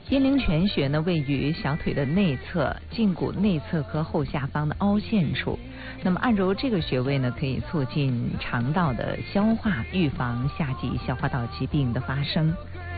阴陵泉穴呢，位于小腿的内侧胫骨内侧髁后下方的凹陷处。那么按揉这个穴位呢，可以促进肠道的消化，预防夏季消化道疾病的发生。